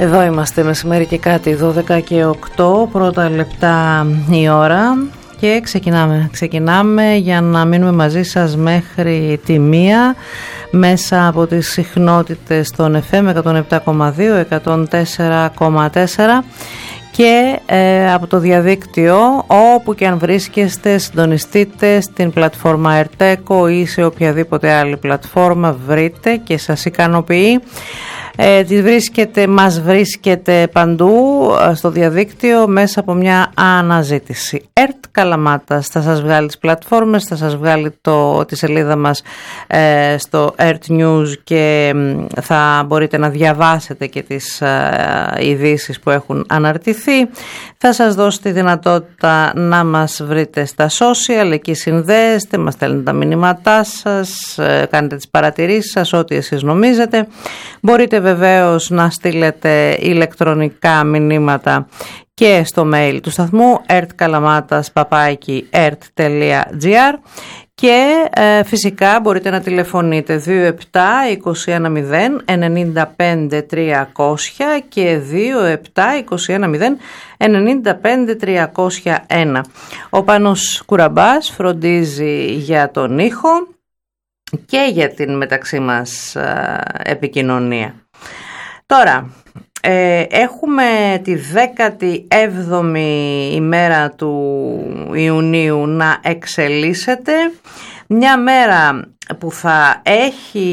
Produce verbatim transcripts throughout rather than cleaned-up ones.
Εδώ είμαστε μεσημέρι και κάτι, δώδεκα και οκτώ, πρώτα λεπτά η ώρα και ξεκινάμε. Ξεκινάμε για να μείνουμε μαζί σας μέχρι τη μία μέσα από τις συχνότητες των εφ εμ εκατόν επτά κόμμα δύο, εκατόν τέσσερα κόμμα τέσσερα και ε, από το διαδίκτυο, όπου και αν βρίσκεστε, συντονιστείτε στην πλατφόρμα Erteco ή σε οποιαδήποτε άλλη πλατφόρμα βρείτε και σας ικανοποιεί. Ε, τις βρίσκεται, μας βρίσκεται παντού στο διαδίκτυο μέσα από μια αναζήτηση. ΕΡΤ Καλαμάτας θα σας βγάλει τις πλατφόρμες, θα σας βγάλει το, τη σελίδα μας ε, στο ΕΡΤ News και ε, θα μπορείτε να διαβάσετε και τις ε, ειδήσεις που έχουν αναρτηθεί. Θα σας δώσει τη δυνατότητα να μας βρείτε στα social, εκεί συνδέεστε, μας στέλνετε τα μηνύματά σας, ε, κάνετε τις παρατηρήσεις σας, ό,τι εσείς νομίζετε. Μπορείτε βεβαίως να στείλετε ηλεκτρονικά μηνύματα και στο mail του σταθμού ertkalamatas παπάκι ert τελεία τζι άρ και ε, φυσικά μπορείτε να τηλεφωνείτε δύο επτά είκοσι ένα μηδέν ενενήντα πέντε τριακόσια και δύο επτά είκοσι ένα μηδέν ενενήντα πέντε τριακόσια ένα. Ο Πάνος Κουραμπάς φροντίζει για τον ήχο και για την μεταξύ μας ε, επικοινωνία. Τώρα, ε, έχουμε τη δέκατη έβδομη ημέρα του Ιουνίου να εξελίσσεται, μια μέρα που θα έχει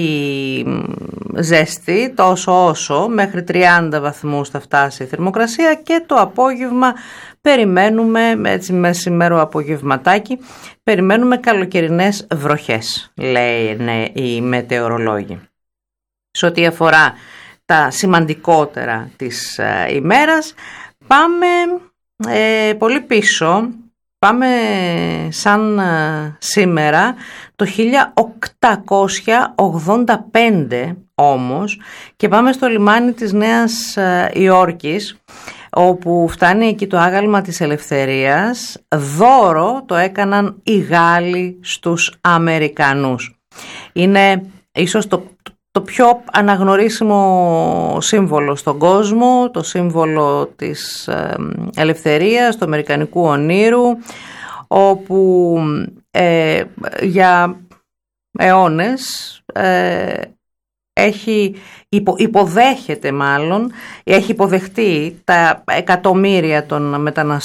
ζέστη τόσο όσο, μέχρι τριάντα βαθμούς θα φτάσει η θερμοκρασία και το απόγευμα περιμένουμε, έτσι μεσημέρο απογευματάκι, περιμένουμε καλοκαιρινές βροχές, λένε οι μετεωρολόγοι. Σε ό,τι αφορά τα σημαντικότερα της ε, ημέρας, πάμε ε, πολύ πίσω, πάμε σαν ε, σήμερα το χίλια οκτακόσια ογδόντα πέντε όμως και πάμε στο λιμάνι της Νέας ε, Υόρκης, όπου φτάνει εκεί το άγαλμα της ελευθερίας. Δώρο το έκαναν οι Γάλλοι στους Αμερικανούς. Είναι ίσως το το πιο αναγνωρίσιμο σύμβολο στον κόσμο, το σύμβολο της ελευθερίας, του αμερικανικού ονείρου, όπου ε, για αιώνες ε, έχει υπο, υποδέχεται μάλλον, έχει υποδεχτεί τα εκατομμύρια των μεταναστών